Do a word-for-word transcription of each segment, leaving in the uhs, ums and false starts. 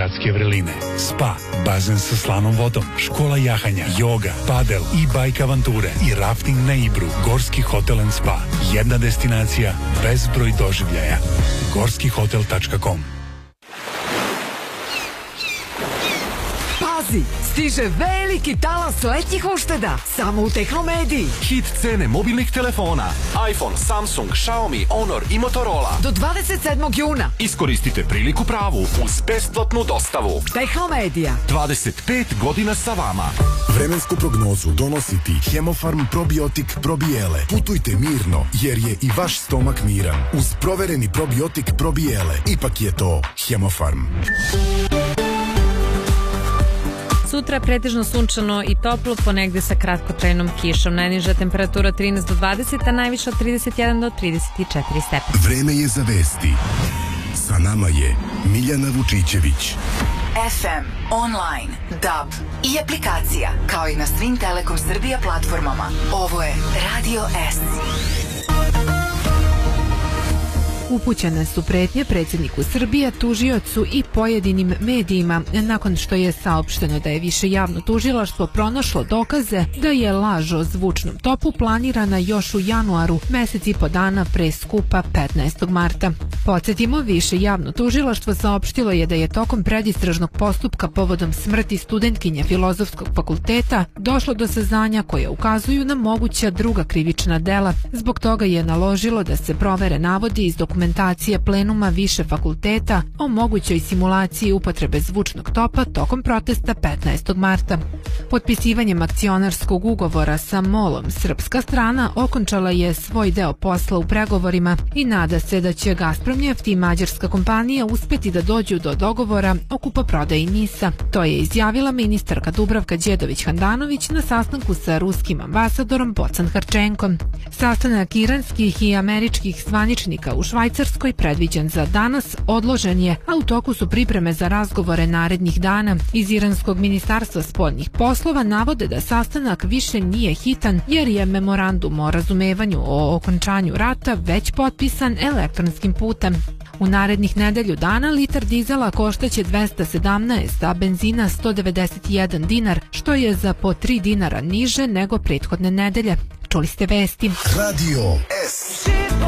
gradske vrline. Spa, bazen sa slanom vodom, škola jahanja, joga, padel i bajk avanture i rafting na Ibru. Gorski hotel and spa. Jedna destinacija, bezbroj doživljaja. gorski hotel tačka com. Pazi, stiže veliki talas letnjih ušteda samo u Tehnomediji. Hit cene mobilnih telefona iPhone, Samsung, Xiaomi, Honor i Motorola. Do dvadeset sedmog juna. Iskoristite priliku pravu uz besplatnu dostavu. Tehnomedija. dvadeset pet godina sa vama. Vremensku prognozu donosi ti Hemofarm probiotik probijele. Putujte mirno jer je i vaš stomak miran. Uz provereni probiotik probijele. Ipak je to Hemofarm. Sutra pretežno sunčano i toplo, ponegde sa kratkotrajnom kišom. Najniža temperatura trinaest do dvadeset, a najviša od trideset jedan do trideset četiri stepena. Vreme je za vesti. Sa nama je Miljana Vučićević. F M, online, D A B i aplikacija, kao i na svim Telekom Srbija platformama. Ovo je Radio S. Upućene su pretnje predsjedniku Srbije, tužiocu i pojedinim medijima nakon što je saopšteno da je više javno tužilaštvo pronašlo dokaze da je laž o zvučnom topu planirana još u januaru, mesec i po dana pre skupa petnaestog marta. Podsjetimo, više javno tužilaštvo saopštilo je da je tokom predistražnog postupka povodom smrti studentkinje Filozofskog fakulteta došlo do saznanja koje ukazuju na moguća druga krivična dela. Zbog toga je naložilo da se provere navodi iz dokumentacije dokumentacije plenuma više fakulteta o mogućoj simulaciji upotrebe zvučnog topa tokom protesta petnaestog marta. Potpisivanjem akcionarskog ugovora sa MOL-om srpska strana okončala je svoj deo posla u pregovorima i nada se da će Gazpromneft i mađarska kompanija uspeti da dođu do dogovora o kupoprodaji NIS-a. To je izjavila ministarka Dubravka Đedović-Handanović na sastanku sa ruskim ambasadorom Bocan Harčenkom. Sastanak iranskih i američkih zvaničnika u Švajcarskoj predviđen za danas odložen je, a u toku su pripreme za razgovore narednih dana. Iz iranskog ministarstva spoljnih poslova navode da sastanak više nije hitan jer je memorandum o razumevanju o okončanju rata već potpisan elektronskim putem. U narednih nedelju dana litar dizela koštaće dvesta sedamnaest, a benzina sto devedeset jedan dinar, što je za po tri dinara niže nego prethodne nedelje. Čuli ste vesti. Radio S.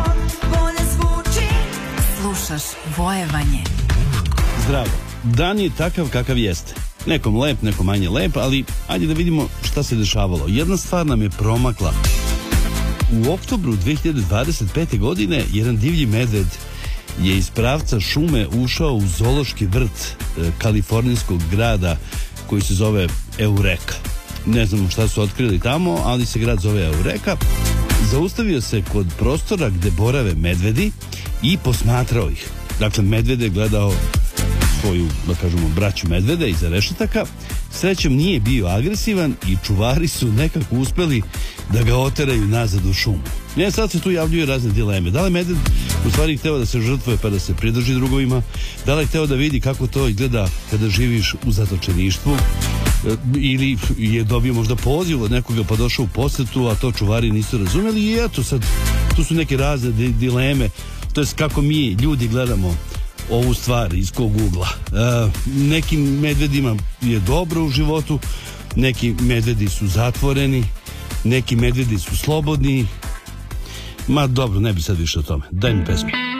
Slušaš Vojevanje. Zdravo. Dan je takav kakav jeste. Nekom lep, nekom manje lep, ali ajde da vidimo šta se dešavalo. Jedna stvar nam je promakla. U oktobru dve hiljade dvadeset pete. godine jedan divlji medved je iz pravca šume ušao u zoološki vrt e, kalifornijskog grada koji se zove Eureka. Ne znamo šta su otkrili tamo, ali se grad zove Eureka. Zaustavio se kod prostora gde borave medvedi i posmatrao ih. Dakle, medved je gledao svoju, da kažemo, braću medveda iza rešetaka. Srećom nije bio agresivan i čuvari su nekako uspeli da ga oteraju nazad u šumu. Ne, sad se tu javljaju razne dileme. Da li medved u stvari hteo da se žrtvuje pa da se pridruži drugovima? Da li je hteo da vidi kako to izgleda kada živiš u zatočeništvu? Ili je dobio možda poziv od nekoga pa došao u posetu, a to čuvari nisu razumeli i eto sad, tu su neke razne dileme, to je kako mi ljudi gledamo ovu stvar iz kog ugla. E, nekim medvedima je dobro u životu, neki medvedi su zatvoreni, neki medvedi su slobodni, ma dobro, ne bi sad više o tome. Daj mi pesmu.